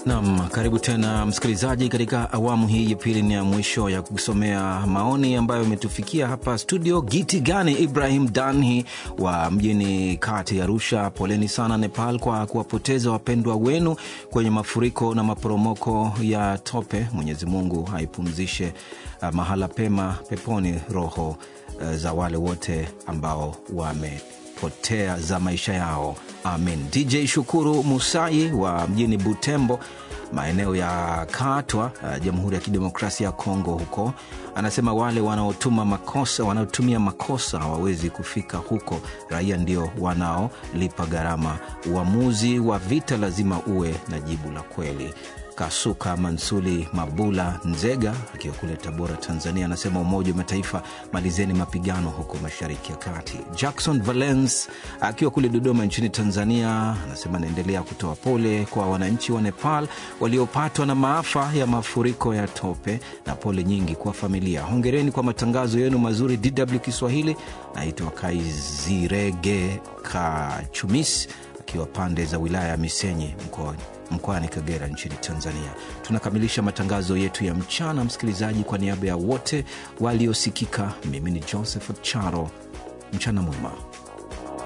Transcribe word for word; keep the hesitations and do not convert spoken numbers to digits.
Naam, karibu tena msikilizaji katika awamu hii ya pili ni ya mwisho ya kusomea maoni ambayo umetufikia hapa studio. Giti gani Ibrahim Danhi wa mjini kati ya Arusha, poleni sana Nepal kwa kuwapoteza wapendwa wenu kwenye mafuriko na maporomoko ya tope. Mwenyezi Mungu haipumzishe uh, mahala pema peponi roho uh, za wale wote ambao wamepotea za maisha yao. Amen. D J Shukuru Musai wa mjini Butembo, maeneo ya Katwa, uh, Jamhuri ya Kidemokrasia ya Kongo huko, anasema wale wanaotuma makosa, wanaotumia makosa hawawezi kufika huko. Raia ndio wanaolipa gharama. Uamuzi wa vita lazima uwe na jibu la kweli. Kasuka Mansuli Mabula Nzega akiwa kule Tabora, Tanzania, anasema Umoja wa Mataifa, malizeni mapigano huko Mashariki ya Kati. Jackson Valence akiwa kule Dodoma nchini Tanzania, anasema naendelea kutoa pole kwa wananchi wa Nepal waliopatwa na maafa ya mafuriko ya tope, na pole nyingi kwa familia. Hongereni kwa matangazo yenu mazuri D W Kiswahili. Naitwa Kaizirege Kachumis akiwa pande za wilaya ya Misenyi mkoani mkoani Kagera nchini Tanzania. Tunakamilisha matangazo yetu ya mchana msikilizaji. Kwa niaba ya wote waliosikika, mimi ni Joseph Charo. Mchana mwema.